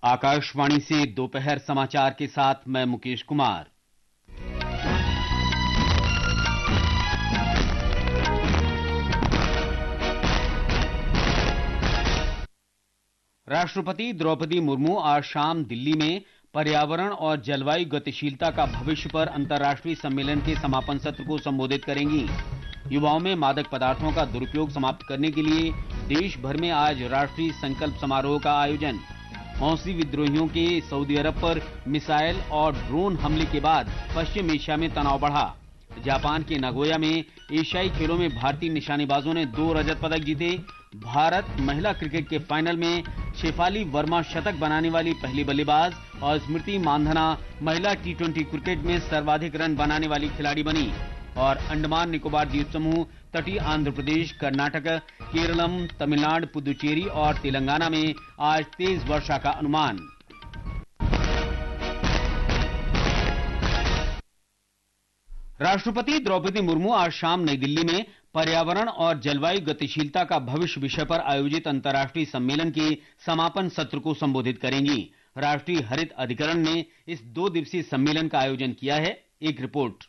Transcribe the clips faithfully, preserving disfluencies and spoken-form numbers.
आकाशवाणी से दोपहर समाचार के साथ मैं मुकेश कुमार। राष्ट्रपति द्रौपदी मुर्मू आज शाम दिल्ली में पर्यावरण और जलवायु गतिशीलता का भविष्य पर अंतर्राष्ट्रीय सम्मेलन के समापन सत्र को संबोधित करेंगी। युवाओं में मादक पदार्थों का दुरुपयोग समाप्त करने के लिए देश भर में आज राष्ट्रीय संकल्प समारोह का आयोजन। हौसी विद्रोहियों के सऊदी अरब पर मिसाइल और ड्रोन हमले के बाद पश्चिम एशिया में तनाव बढ़ा। जापान के नागोया में एशियाई खेलों में भारतीय निशानेबाजों ने दो रजत पदक जीते। भारत महिला क्रिकेट के फाइनल में शेफाली वर्मा शतक बनाने वाली पहली बल्लेबाज और स्मृति मांधना महिला टी ट्वेंटी क्रिकेट में सर्वाधिक रन बनाने वाली खिलाड़ी बनी। और अंडमान निकोबार द्वीप समूह, तटीय आंध्र प्रदेश, कर्नाटक, केरलम, तमिलनाडु, पुदुचेरी और तेलंगाना में आज तेज वर्षा का अनुमान। राष्ट्रपति द्रौपदी मुर्मू आज शाम नई दिल्ली में पर्यावरण और जलवायु गतिशीलता का भविष्य विषय पर आयोजित अंतर्राष्ट्रीय सम्मेलन के समापन सत्र को संबोधित करेंगी। राष्ट्रीय हरित अधिकरण ने इस दो दिवसीय सम्मेलन का आयोजन किया है। एक रिपोर्ट।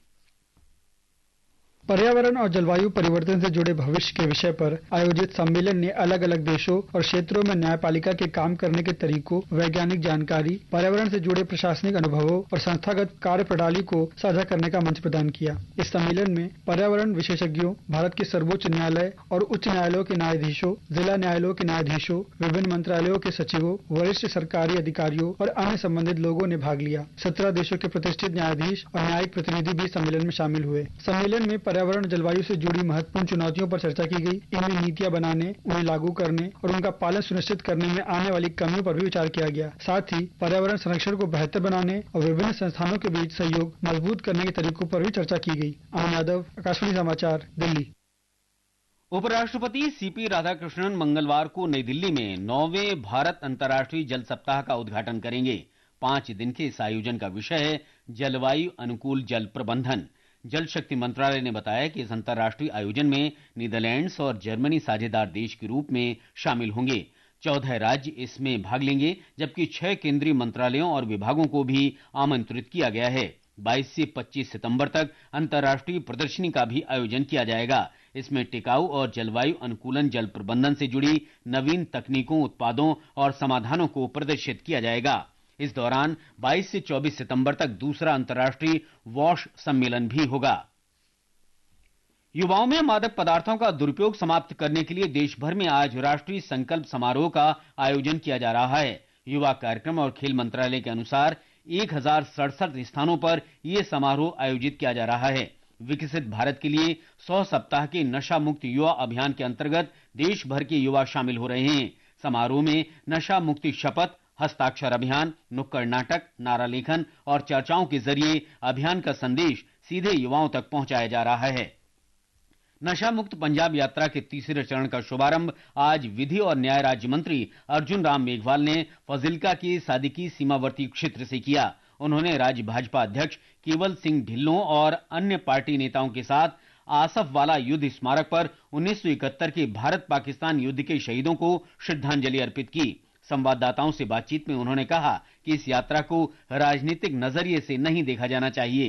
पर्यावरण और जलवायु परिवर्तन से जुड़े भविष्य के विषय पर आयोजित सम्मेलन ने अलग अलग देशों और क्षेत्रों में न्यायपालिका के काम करने के तरीकों, वैज्ञानिक जानकारी, पर्यावरण से जुड़े प्रशासनिक अनुभवों और संस्थागत कार्य प्रणाली को साझा करने का मंच प्रदान किया। इस सम्मेलन में पर्यावरण विशेषज्ञों, भारत के सर्वोच्च न्यायालय और उच्च न्यायालयों के न्यायाधीशों, जिला न्यायालयों के न्यायाधीशों, विभिन्न मंत्रालयों के सचिवों, वरिष्ठ सरकारी अधिकारियों और अन्य संबंधित लोगों ने भाग लिया। सत्रह देशों के प्रतिष्ठित न्यायाधीश और न्यायिक प्रतिनिधि भी सम्मेलन में शामिल हुए। सम्मेलन में पर्यावरण जलवायु से जुड़ी महत्वपूर्ण चुनौतियों पर चर्चा की गई। इनमें नीतियां बनाने, उन्हें लागू करने और उनका पालन सुनिश्चित करने में आने वाली कमियों पर भी विचार किया गया। साथ ही पर्यावरण संरक्षण को बेहतर बनाने और विभिन्न संस्थानों के बीच सहयोग मजबूत करने के तरीकों पर भी चर्चा की गई। आनंद यादव, आकाशवाणी समाचार, दिल्ली। उपराष्ट्रपति सीपी राधाकृष्णन मंगलवार को नई दिल्ली में नौवें भारत अंतर्राष्ट्रीय जल सप्ताह का उद्घाटन करेंगे। पांच दिन के इस आयोजन का विषय है जलवायु अनुकूल जल प्रबंधन। जल शक्ति मंत्रालय ने बताया कि इस अंतर्राष्ट्रीय आयोजन में नीदरलैंड्स और जर्मनी साझेदार देश के रूप में शामिल होंगे। चौदह राज्य इसमें भाग लेंगे, जबकि छह केंद्रीय मंत्रालयों और विभागों को भी आमंत्रित किया गया है। बाईस से पच्चीस सितंबर तक अंतर्राष्ट्रीय प्रदर्शनी का भी आयोजन किया जाएगा। इसमें टिकाऊ और जलवायु अनुकूलन जल प्रबंधन से जुड़ी नवीन तकनीकों, उत्पादों और समाधानों को प्रदर्शित किया जाएगा। इस दौरान बाईस से चौबीस सितंबर तक दूसरा अंतर्राष्ट्रीय वॉश सम्मेलन भी होगा। युवाओं में मादक पदार्थों का दुरुपयोग समाप्त करने के लिए देश भर में आज राष्ट्रीय संकल्प समारोह का आयोजन किया जा रहा है। युवा कार्यक्रम और खेल मंत्रालय के अनुसार एक हजार सड़सठ स्थानों पर यह समारोह आयोजित किया जा रहा है। विकसित भारत के लिए सौ सप्ताह के नशा मुक्त युवा अभियान के अंतर्गत देश भर के युवा शामिल हो रहे हैं। समारोह में नशा मुक्ति शपथ, हस्ताक्षर अभियान, नुक्कड़ नाटक, नारा लेखन और चर्चाओं के जरिए अभियान का संदेश सीधे युवाओं तक पहुंचाया जा रहा है। नशा मुक्त पंजाब यात्रा के तीसरे चरण का शुभारंभ आज विधि और न्याय राज्य मंत्री अर्जुन राम मेघवाल ने फजिल्का के सादिकी सीमावर्ती क्षेत्र से किया। उन्होंने राज्य भाजपा अध्यक्ष केवल सिंह ढिल्लों और अन्य पार्टी नेताओं के साथ आसफ वाला युद्ध स्मारक पर उन्नीस सौ इकहत्तर के भारत पाकिस्तान युद्ध के शहीदों को श्रद्धांजलि अर्पित की। संवाददाताओं से बातचीत में उन्होंने कहा कि इस यात्रा को राजनीतिक नजरिए से नहीं देखा जाना चाहिए।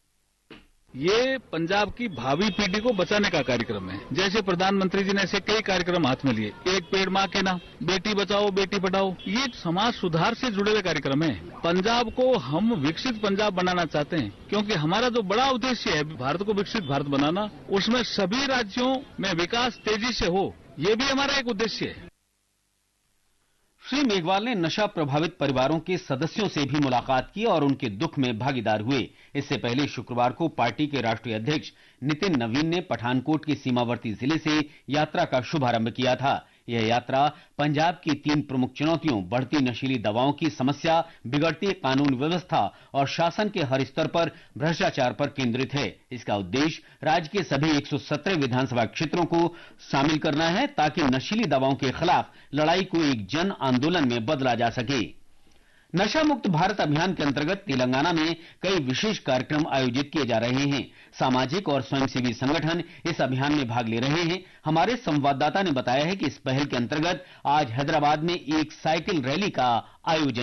ये पंजाब की भावी पीढ़ी को बचाने का कार्यक्रम है। जैसे प्रधानमंत्री जी ने ऐसे कई कार्यक्रम हाथ में लिए, एक पेड़ माँ के नाम, बेटी बचाओ बेटी पढ़ाओ, ये समाज सुधार से जुड़े हुए कार्यक्रम है। पंजाब को हम विकसित पंजाब बनाना चाहते हैं, क्योंकि हमारा जो बड़ा उद्देश्य है भारत को विकसित भारत बनाना, उसमें सभी राज्यों में विकास तेजी से हो, ये भी हमारा एक उद्देश्य है। श्री मेघवाल ने नशा प्रभावित परिवारों के सदस्यों से भी मुलाकात की और उनके दुख में भागीदार हुए। इससे पहले शुक्रवार को पार्टी के राष्ट्रीय अध्यक्ष नितिन नवीन ने पठानकोट के सीमावर्ती जिले से यात्रा का शुभारंभ किया था। यह यात्रा पंजाब की तीन प्रमुख चुनौतियों, बढ़ती नशीली दवाओं की समस्या, बिगड़ती कानून व्यवस्था और शासन के हर स्तर पर भ्रष्टाचार पर केंद्रित है। इसका उद्देश्य राज्य के सभी एक सौ सत्रह विधानसभा क्षेत्रों को शामिल करना है, ताकि नशीली दवाओं के खिलाफ लड़ाई को एक जन आंदोलन में बदला जा सके। नशा मुक्त भारत अभियान के अंतर्गत तेलंगाना में कई विशेष कार्यक्रम आयोजित किए जा रहे हैं। सामाजिक और स्वयंसेवी संगठन इस अभियान में भाग ले रहे हैं। हमारे संवाददाता ने बताया है कि इस पहल के अंतर्गत आज हैदराबाद में एक साइकिल रैली का आयोजन